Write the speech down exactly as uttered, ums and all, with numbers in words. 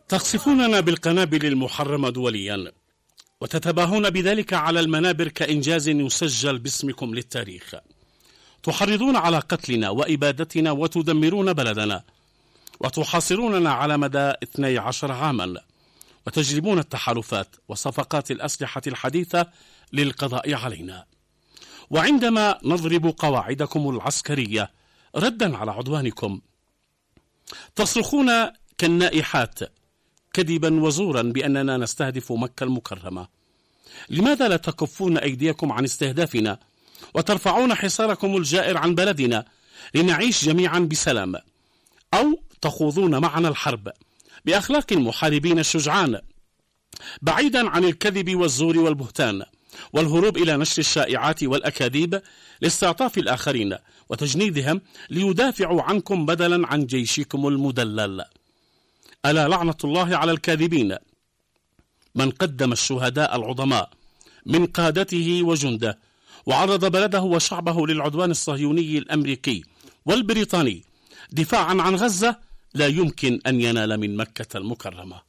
تقصفوننا بالقنابل المحرمة دوليا وتتباهون بذلك على المنابر كإنجاز يسجل باسمكم للتاريخ. تحرضون على قتلنا وإبادتنا وتدمرون بلدنا وتحاصروننا على مدى اثني عشر عاما وتجلبون التحالفات وصفقات الأسلحة الحديثة للقضاء علينا. وعندما نضرب قواعدكم العسكرية ردا على عدوانكم تصرخون كالنائحات كذبا وزورا بأننا نستهدف مكة المكرمة. لماذا لا تكفون أيديكم عن استهدافنا وترفعون حصاركم الجائر عن بلدنا لنعيش جميعا بسلام، أو تخوضون معنا الحرب بأخلاق المحاربين الشجعان بعيدا عن الكذب والزور والبهتان والهروب إلى نشر الشائعات والأكاذيب لاستعطاف الآخرين وتجنيدهم ليدافعوا عنكم بدلا عن جيشكم المدلل. ألا لعنة الله على الكاذبين من قدم الشهداء العظماء من قادته وجنده وعرض بلده وشعبه للعدوان الصهيوني الأمريكي والبريطاني دفاعا عن غزة لا يمكن أن ينال من مكة المكرمة.